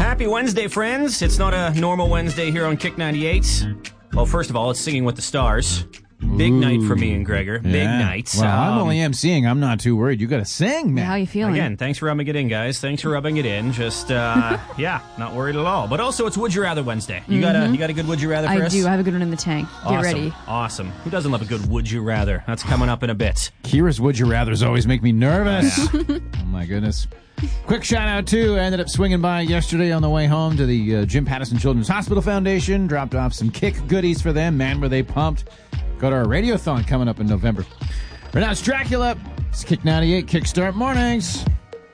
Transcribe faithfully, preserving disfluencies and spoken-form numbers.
Happy Wednesday, friends. It's not a normal Wednesday here on Kick ninety-eight. Well, first of all, it's Singing with the Stars. Big Ooh. night for me and Gregor. Big Yeah. night. Well, I'm Um, only emceeing. I'm not too worried. You got to sing, man. How you feeling? Again, thanks for rubbing it in, guys. Thanks for rubbing it in. Just, uh, yeah, not worried at all. But also, it's Would You Rather Wednesday. You got a you got a good Would You Rather for I us? do. I have a good one in the tank. Get Awesome. ready. Awesome. Who doesn't love a good Would You Rather? That's coming up in a bit. Kira's Would You Rathers always make me nervous. Oh, my goodness. Quick shout out, too. I ended up swinging by yesterday on the way home to the uh, Jim Pattison Children's Hospital Foundation. Dropped off some Kick goodies for them. Man, were they pumped. Got our radiothon coming up in November. Right now, it's Dracula. It's Kick ninety-eight Kickstart Mornings.